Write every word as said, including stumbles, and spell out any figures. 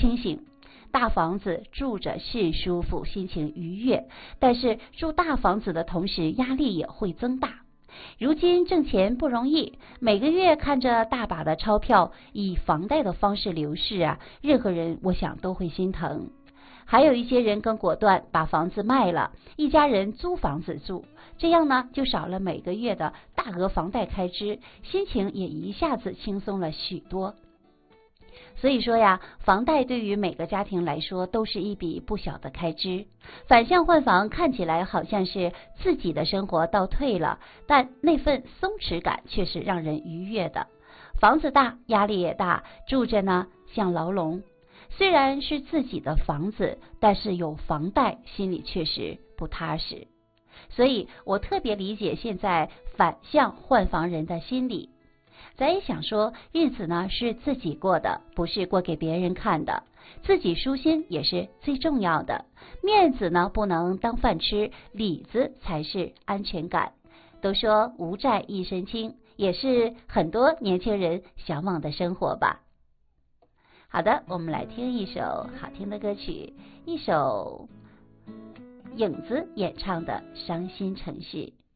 清醒。大房子住着是舒服，心情愉悦，但是住大房子的同时，压力也会增大。如今挣钱不容易，每个月看着大把的钞票以房贷的方式流逝啊，任何人我想都会心疼。还有一些人更果断，把房子卖了，一家人租房子住，这样呢就少了每个月的大额房贷开支，心情也一下子轻松了许多。所以说呀，房贷对于每个家庭来说都是一笔不小的开支。反向换房看起来好像是自己的生活倒退了，但那份松弛感却是让人愉悦的。房子大，压力也大，住着呢像牢笼。虽然是自己的房子，但是有房贷，心里确实不踏实。所以我特别理解现在反向换房人的心理。咱也想说，日子呢是自己过的，不是过给别人看的，自己舒心也是最重要的。面子呢不能当饭吃，里子才是安全感。都说无债一身轻，也是很多年轻人向往的生活吧。好的，我们来听一首好听的歌曲，一首影子演唱的《伤心城市》。